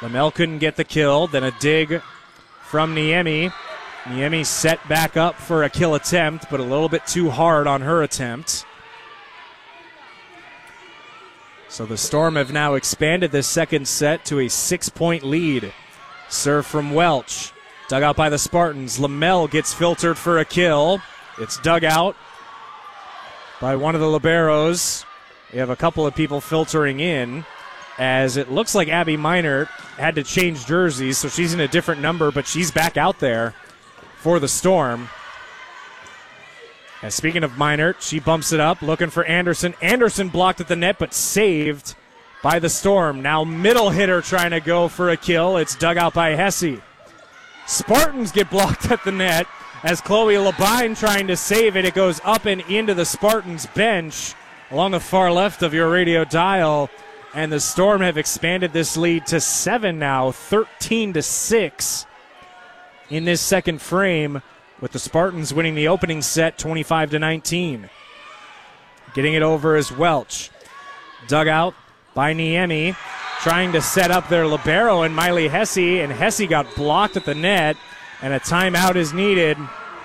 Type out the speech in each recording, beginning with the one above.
Lamel couldn't get the kill. Then a dig from Niemi. Niemi set back up for a kill attempt, but a little bit too hard on her attempt. So the Storm have now expanded this second set to a 6-point lead. Serve from Welch. Dug out by the Spartans. Lamel gets filtered for a kill. It's dug out by one of the liberos. We have a couple of people filtering in, as it looks like Abby Minert had to change jerseys, so she's in a different number, but she's back out there for the Storm. And speaking of Minert, she bumps it up, looking for Anderson. Anderson blocked at the net, but saved by the Storm. Now middle hitter trying to go for a kill. It's dug out by Hesse. Spartans get blocked at the net as Chloe Labine trying to save it. It goes up and into the Spartans bench along the far left of your radio dial. And the Storm have expanded this lead to 7 now, 13-6 in this second frame, with the Spartans winning the opening set 25-19. Getting it over is Welch. Dug out by Niemi, trying to set up their libero and Miley Hesse, and Hesse got blocked at the net, and a timeout is needed.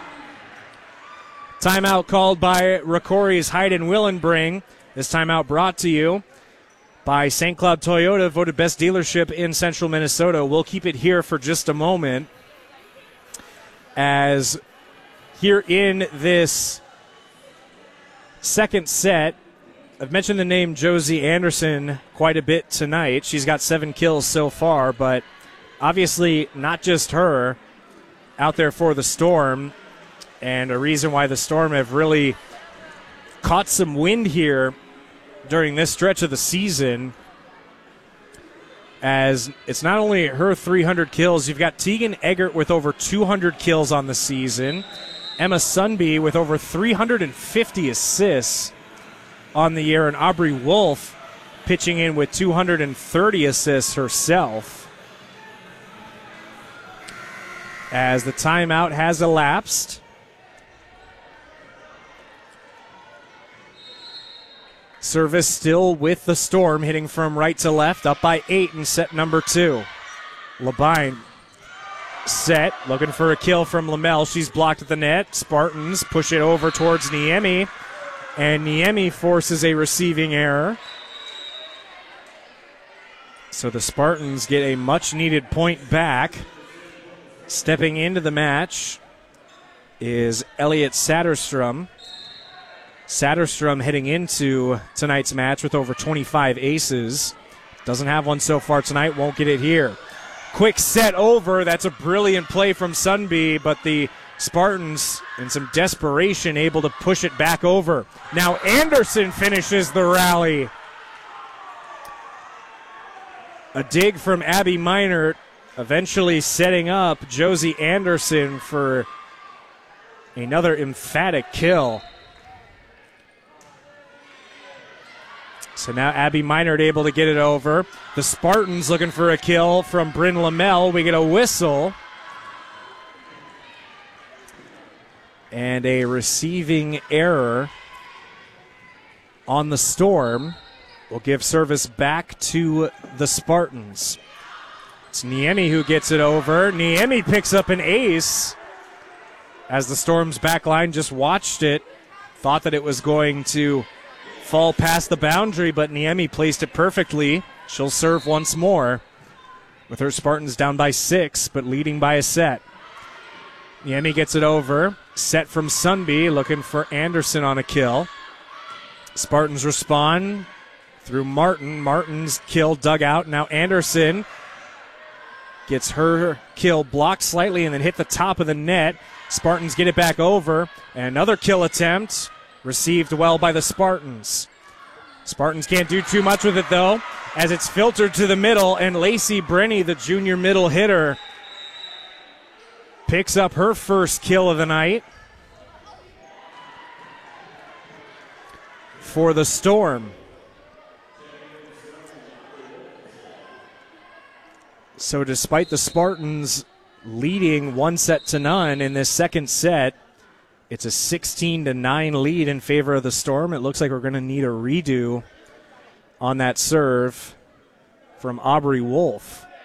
Timeout called by Rocori's Hayden Willenbring. This timeout brought to you by St. Cloud Toyota, voted best dealership in central Minnesota. We'll keep it here for just a moment, as here in this second set, I've mentioned the name Josie Anderson quite a bit tonight. She's got 7 kills so far, but obviously not just her out there for the Storm, and a reason why the Storm have really caught some wind here during this stretch of the season, as it's not only her 300 kills, you've got Tegan Eggert with over 200 kills on the season, Emma Sunby with over 350 assists on the year, and Aubrey Wolf pitching in with 230 assists herself. As the timeout has elapsed, service still with the Storm, hitting from right to left, up by 8 in set number 2. Labine set, looking for a kill from Lamel. She's blocked at the net. Spartans push it over towards Niemi, and Niemi forces a receiving error. So the Spartans get a much-needed point back. Stepping into the match is Elliot Satterstrom. Satterstrom heading into tonight's match with over 25 aces. Doesn't have one so far tonight, won't get it here. Quick set over, that's a brilliant play from Sunby, but the Spartans, in some desperation, able to push it back over. Now Anderson finishes the rally. A dig from Abby Minert, eventually setting up Josie Anderson for another emphatic kill. So now Abby Minert able to get it over. The Spartans looking for a kill from Bryn Lamel. We get a whistle. And a receiving error on the Storm will give service back to the Spartans. It's Niemi who gets it over. Niemi picks up an ace as the Storm's back line just watched it. Thought that it was going to fall past the boundary, but Niemi placed it perfectly. She'll serve once more with her Spartans down by 6, but leading by a set. Niemi gets it over. Set from Sunby, looking for Anderson on a kill. Spartans respond through Martin. Martin's kill dug out. Now Anderson gets her kill blocked slightly and then hit the top of the net. Spartans get it back over. And another kill attempt received well by the Spartans. Spartans can't do too much with it, though, as it's filtered to the middle, and Lacey Brenny, the junior middle hitter, picks up her first kill of the night for the Storm. So despite the Spartans leading 1-0 in this second set, it's a 16-9 lead in favor of the Storm. It looks like we're going to need a redo on that serve from Aubrey Wolf.